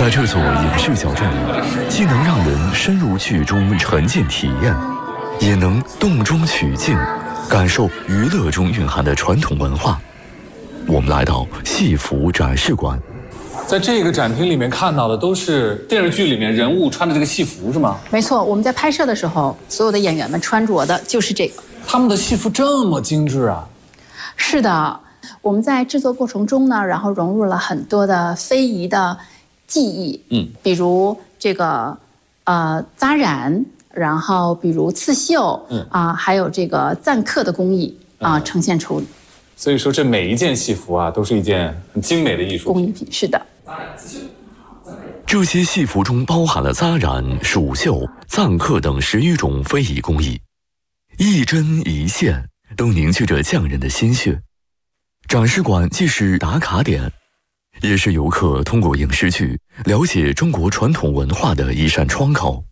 在这座影视小镇里，既能让人深入剧中沉浸体验，也能动中取静，感受娱乐中蕴含的传统文化。我们来到戏服展示馆， 在这个展厅里面看到的都是电视剧里面人物穿的这个戏服，是吗？ 没错，我们在拍摄的时候，所有的演员们穿着的就是这个。 他们的戏服这么精致啊！ 是的，我们在制作过程中呢，然后融入了很多的非遗的技艺，比如这个扎染，然后比如刺绣，还有这个錾刻的工艺呈现出。 所以说，这每一件戏服啊，都是一件很精美的艺术工艺品。是的， 这些戏服中包含了扎染、蜀绣、錾刻等10余种非遗工艺，一针一线都凝聚着匠人的心血。展示馆既是打卡点，也是游客通过影视剧了解中国传统文化的一扇窗口。